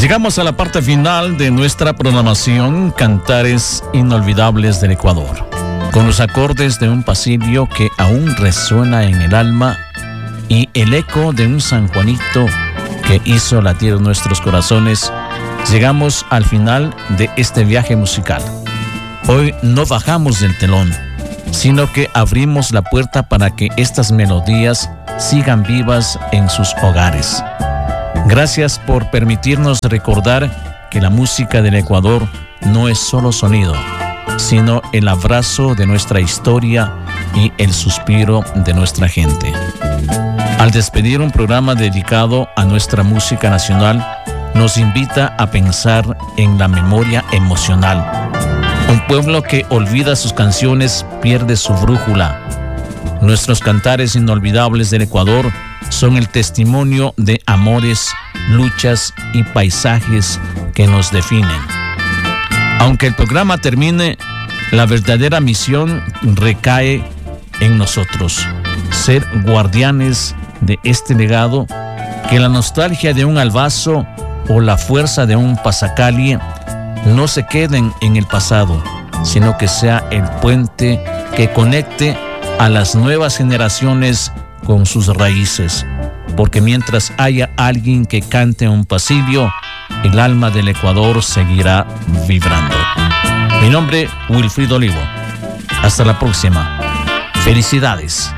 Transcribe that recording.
Llegamos a la parte final de nuestra programación Cantares Inolvidables del Ecuador, con los acordes de un pasillo que aún resuena en el alma y el eco de un San Juanito que hizo latir nuestros corazones. Llegamos al final de este viaje musical. Hoy no bajamos del telón, sino que abrimos la puerta para que estas melodías sigan vivas en sus hogares. Gracias por permitirnos recordar que la música del Ecuador no es solo sonido, sino el abrazo de nuestra historia y el suspiro de nuestra gente. Al despedir un programa dedicado a nuestra música nacional, nos invita a pensar en la memoria emocional. Un pueblo que olvida sus canciones pierde su brújula. Nuestros cantares inolvidables del Ecuador son el testimonio de amores, luchas y paisajes que nos definen. Aunque el programa termine, la verdadera misión recae en nosotros: ser guardianes de este legado, que la nostalgia de un albazo o la fuerza de un pasacalle no se queden en el pasado, sino que sea el puente que conecte a las nuevas generaciones con sus raíces, porque mientras haya alguien que cante un pasillo, el alma del Ecuador seguirá vibrando. Mi nombre, Wilfrido Olivo. Hasta la próxima. Felicidades.